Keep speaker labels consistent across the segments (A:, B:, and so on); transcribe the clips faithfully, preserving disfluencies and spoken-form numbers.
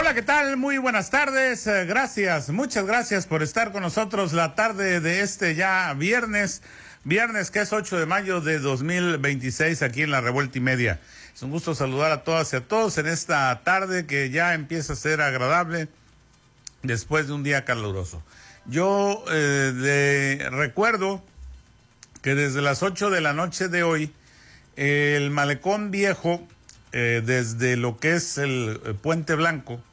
A: Hola, ¿qué tal? Muy buenas tardes. Eh, gracias, muchas gracias por estar con nosotros la tarde de este ya viernes, viernes que es ocho de mayo de dos mil veintiséis aquí en la Revuelta y Media. Es un gusto saludar a todas y a todos en esta tarde que ya empieza a ser agradable después de un día caluroso. Yo eh, de, recuerdo que desde las ocho de la noche de hoy, eh, el Malecón Viejo, eh, desde lo que es el, el Puente Blanco,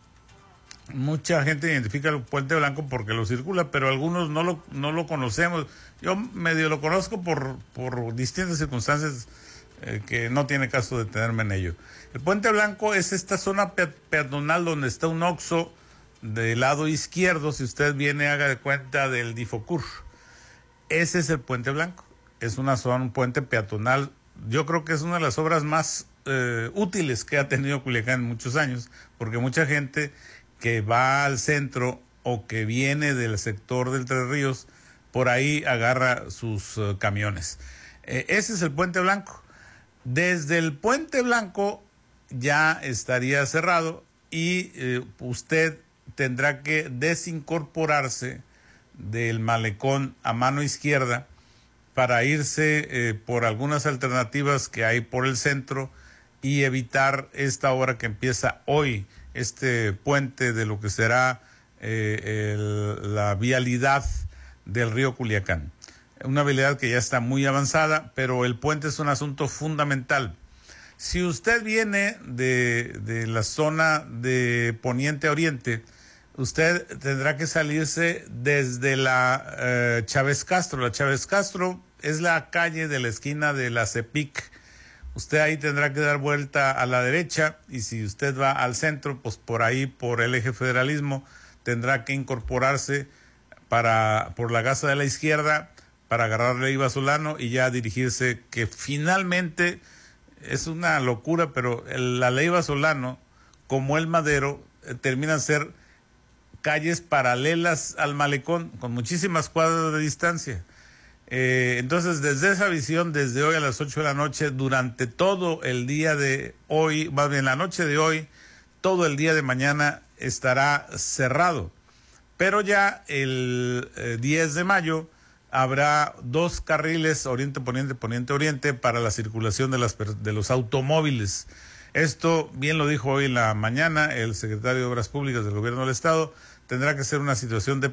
A: mucha gente identifica el Puente Blanco porque lo circula, pero algunos no lo, no lo conocemos. Yo medio lo conozco por, por distintas circunstancias eh, que no tiene caso detenerme en ello. El Puente Blanco es esta zona pe peatonal donde está un Oxxo del lado izquierdo. Si usted viene, haga de cuenta del Difocur. Ese es el Puente Blanco. Es una zona, un puente peatonal. Yo creo que es una de las obras más eh, útiles que ha tenido Culiacán en muchos años, porque mucha gente que va al centro o que viene del sector del Tres Ríos, por ahí agarra sus uh, camiones. Eh, ese es el Puente Blanco. Desde el Puente Blanco ya estaría cerrado y eh, usted tendrá que desincorporarse del malecón a mano izquierda para irse eh, por algunas alternativas que hay por el centro y evitar esta obra que empieza hoy, este puente de lo que será eh, el, la vialidad del río Culiacán. Una vialidad que ya está muy avanzada, pero el puente es un asunto fundamental. Si usted viene de, de la zona de Poniente a Oriente, usted tendrá que salirse desde la eh, Chávez Castro. La Chávez Castro es la calle de la esquina de la CEPIC. Usted ahí tendrá que dar vuelta a la derecha y si usted va al centro, pues por ahí, por el eje federalismo, tendrá que incorporarse para por la Gaza de la izquierda para agarrar la Leiva Solano y ya dirigirse, que finalmente es una locura, pero el, la Leiva Solano, como el Madero, eh, terminan ser calles paralelas al malecón, con muchísimas cuadras de distancia. Eh, entonces, desde esa visión, desde hoy a las ocho de la noche, durante todo el día de hoy, más bien la noche de hoy, todo el día de mañana estará cerrado. Pero ya el eh, diez de mayo habrá dos carriles, oriente-poniente, poniente-oriente, para la circulación de, las, de los automóviles. Esto, bien lo dijo hoy en la mañana el secretario de Obras Públicas del Gobierno del Estado, tendrá que ser una situación de